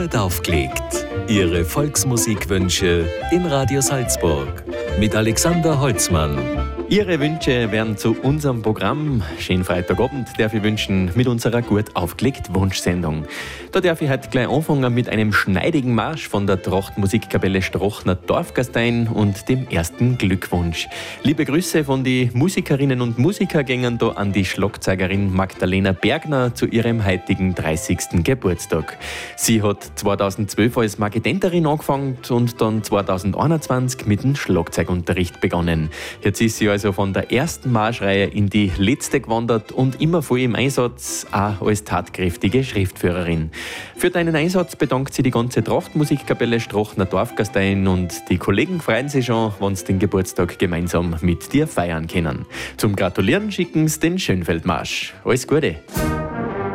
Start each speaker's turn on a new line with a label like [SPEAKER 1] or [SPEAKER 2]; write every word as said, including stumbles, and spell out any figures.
[SPEAKER 1] Wird aufgelegt. Ihre Volksmusikwünsche in Radio Salzburg mit Alexander Holzmann.
[SPEAKER 2] Ihre Wünsche werden zu unserem Programm. Schönen Freitagabend darf ich wünschen mit unserer gut aufgelegt Wunschsendung. Da darf ich heute gleich anfangen mit einem schneidigen Marsch von der Trachtmusikkapelle Strochner Dorfgastein und dem ersten Glückwunsch. Liebe Grüße von den Musikerinnen und Musiker gingen da an die Schlagzeugerin Magdalena Bergner zu ihrem heutigen dreißigsten Geburtstag. Sie hat zweitausendzwölf als Marketenterin angefangen und dann zweitausendeinundzwanzig mit dem Schlagzeugunterricht begonnen. Jetzt ist sie also von der ersten Marschreihe in die letzte gewandert und immer voll im Einsatz, auch als tatkräftige Schriftführerin. Für deinen Einsatz bedankt sie die ganze Trachtmusikkapelle Strochner Dorfgastein und die Kollegen freuen sich schon, wenn sie den Geburtstag gemeinsam mit dir feiern können. Zum Gratulieren schicken sie den Schönfeldmarsch. Alles Gute!